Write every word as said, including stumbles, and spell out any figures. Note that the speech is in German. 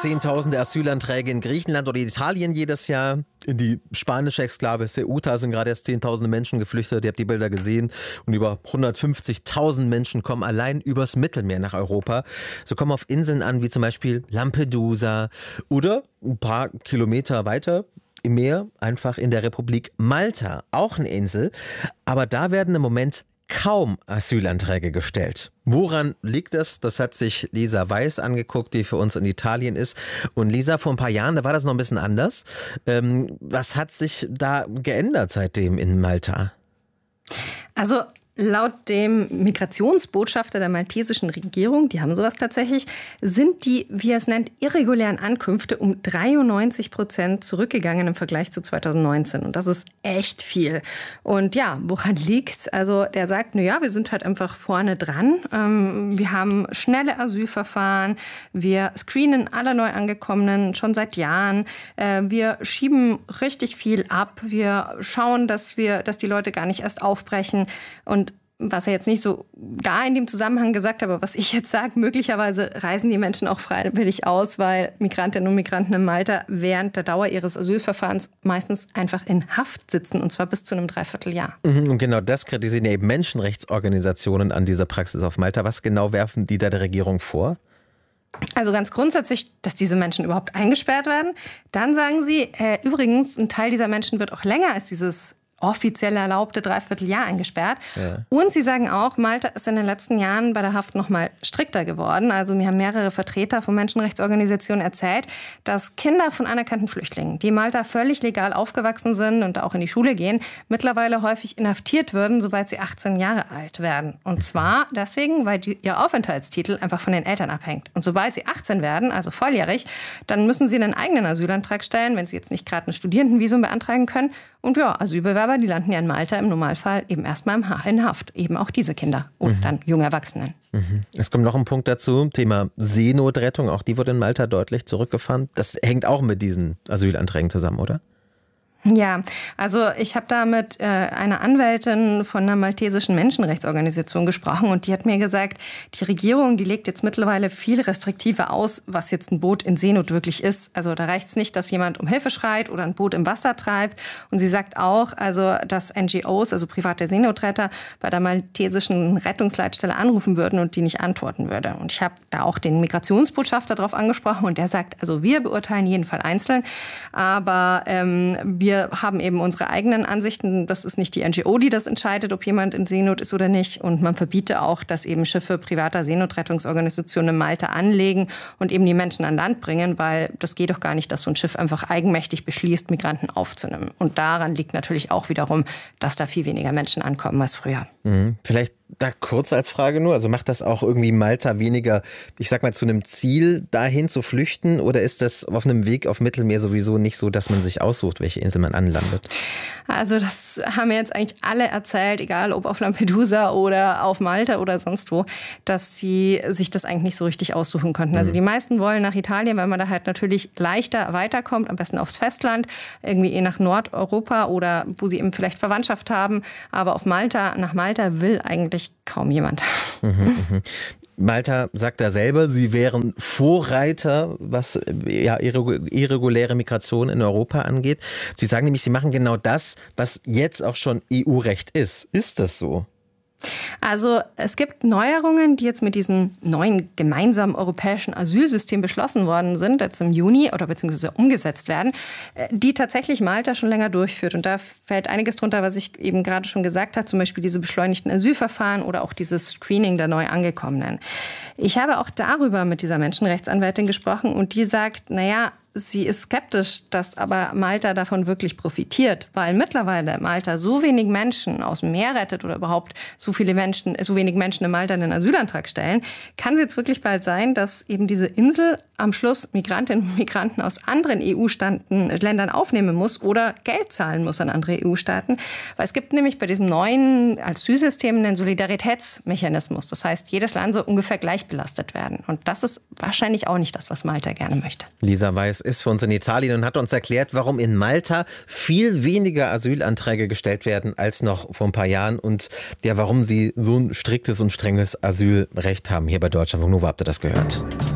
Zehntausende Asylanträge in Griechenland oder Italien jedes Jahr. In die spanische Exklave Ceuta sind gerade erst Zehntausende Menschen geflüchtet. Ihr habt die Bilder gesehen. Und über hundertfünfzigtausend Menschen kommen allein übers Mittelmeer nach Europa. So kommen auf Inseln an wie zum Beispiel Lampedusa oder ein paar Kilometer weiter im Meer, einfach in der Republik Malta. Auch eine Insel. Aber da werden im Moment kaum Asylanträge gestellt. Woran liegt das? Das hat sich Lisa Weiß angeguckt, die für uns in Italien ist. Und Lisa, vor ein paar Jahren, da war das noch ein bisschen anders. Ähm, was hat sich da geändert seitdem in Malta? Also laut dem Migrationsbotschafter der maltesischen Regierung, die haben sowas tatsächlich, sind die, wie er es nennt, irregulären Ankünfte um dreiundneunzig Prozent zurückgegangen im Vergleich zu zweitausendneunzehn. Und das ist echt viel. Und ja, woran liegt's? Also der sagt, na ja, wir sind halt einfach vorne dran. Ähm, wir haben schnelle Asylverfahren. Wir screenen alle Neuangekommenen schon seit Jahren. Äh, wir schieben richtig viel ab. Wir schauen, dass wir, dass die Leute gar nicht erst aufbrechen. Und was er jetzt nicht so da in dem Zusammenhang gesagt hat, aber was ich jetzt sage, möglicherweise reisen die Menschen auch freiwillig aus, weil Migrantinnen und Migranten in Malta während der Dauer ihres Asylverfahrens meistens einfach in Haft sitzen, und zwar bis zu einem Dreivierteljahr. Und genau das kritisieren ja eben Menschenrechtsorganisationen an dieser Praxis auf Malta. Was genau werfen die da der Regierung vor? Also ganz grundsätzlich, dass diese Menschen überhaupt eingesperrt werden. Dann sagen sie, äh, übrigens, ein Teil dieser Menschen wird auch länger als dieses offiziell erlaubte Dreivierteljahr eingesperrt. Ja. Und sie sagen auch, Malta ist in den letzten Jahren bei der Haft noch mal strikter geworden. Also mir haben mehrere Vertreter von Menschenrechtsorganisationen erzählt, dass Kinder von anerkannten Flüchtlingen, die in Malta völlig legal aufgewachsen sind und auch in die Schule gehen, mittlerweile häufig inhaftiert würden, sobald sie achtzehn Jahre alt werden. Und zwar deswegen, weil die, ihr Aufenthaltstitel einfach von den Eltern abhängt. Und sobald sie achtzehn werden, also volljährig, dann müssen sie einen eigenen Asylantrag stellen, wenn sie jetzt nicht gerade ein Studierendenvisum beantragen können. Und ja, Asylbewerber, die landen ja in Malta im Normalfall eben erstmal in Haft. Eben auch diese Kinder und mhm. dann junge Erwachsenen. Mhm. Es kommt noch ein Punkt dazu, Thema Seenotrettung. Auch die wurde in Malta deutlich zurückgefahren. Das hängt auch mit diesen Asylanträgen zusammen, oder? Ja, also ich habe da mit äh, einer Anwältin von einer maltesischen Menschenrechtsorganisation gesprochen und die hat mir gesagt, die Regierung, die legt jetzt mittlerweile viel restriktiver aus, was jetzt ein Boot in Seenot wirklich ist. Also da reicht's nicht, dass jemand um Hilfe schreit oder ein Boot im Wasser treibt. Und sie sagt auch, also dass N G Os, also private Seenotretter, bei der maltesischen Rettungsleitstelle anrufen würden und die nicht antworten würde. Und ich habe da auch den Migrationsbotschafter drauf angesprochen und der sagt, also wir beurteilen jeden Fall einzeln, aber ähm, wir Wir haben eben unsere eigenen Ansichten. Das ist nicht die N G O, die das entscheidet, ob jemand in Seenot ist oder nicht. Und man verbiete auch, dass eben Schiffe privater Seenotrettungsorganisationen in Malta anlegen und eben die Menschen an Land bringen, weil das geht doch gar nicht, dass so ein Schiff einfach eigenmächtig beschließt, Migranten aufzunehmen. Und daran liegt natürlich auch wiederum, dass da viel weniger Menschen ankommen als früher. Mhm. Vielleicht da kurz als Frage nur, also macht das auch irgendwie Malta weniger, ich sag mal, zu einem Ziel dahin zu flüchten, oder ist das auf einem Weg auf Mittelmeer sowieso nicht so, dass man sich aussucht, welche Insel man anlandet? Also das haben mir jetzt eigentlich alle erzählt, egal ob auf Lampedusa oder auf Malta oder sonst wo, dass sie sich das eigentlich nicht so richtig aussuchen konnten. Also die meisten wollen nach Italien, weil man da halt natürlich leichter weiterkommt, am besten aufs Festland, irgendwie eh nach Nordeuropa oder wo sie eben vielleicht Verwandtschaft haben. Aber auf Malta, nach Malta will eigentlich kaum jemand. Mhm, mhm. Malta sagt da selber, sie wären Vorreiter, was ja, irreguläre Migration in Europa angeht. Sie sagen nämlich, sie machen genau das, was jetzt auch schon E U-Recht ist. Ist das so? Also es gibt Neuerungen, die jetzt mit diesem neuen gemeinsamen europäischen Asylsystem beschlossen worden sind, jetzt im Juni oder beziehungsweise umgesetzt werden, die tatsächlich Malta schon länger durchführt. Und da fällt einiges drunter, was ich eben gerade schon gesagt habe, zum Beispiel diese beschleunigten Asylverfahren oder auch dieses Screening der Neuangekommenen. Ich habe auch darüber mit dieser Menschenrechtsanwältin gesprochen und die sagt, naja, sie ist skeptisch, dass aber Malta davon wirklich profitiert, weil mittlerweile Malta so wenig Menschen aus dem Meer rettet oder überhaupt so viele Menschen, so wenig Menschen in Malta einen Asylantrag stellen, kann es jetzt wirklich bald sein, dass eben diese Insel am Schluss Migrantinnen und Migranten aus anderen E U-Ländern aufnehmen muss oder Geld zahlen muss an andere E U-Staaten. Weil es gibt nämlich bei diesem neuen Asylsystem einen Solidaritätsmechanismus. Das heißt, jedes Land soll ungefähr gleich belastet werden. Und das ist wahrscheinlich auch nicht das, was Malta gerne möchte. Lisa Weiß ist für uns in Italien und hat uns erklärt, warum in Malta viel weniger Asylanträge gestellt werden als noch vor ein paar Jahren und ja, warum sie so ein striktes und strenges Asylrecht haben. Hier bei Deutschlandfunk Nova habt ihr das gehört.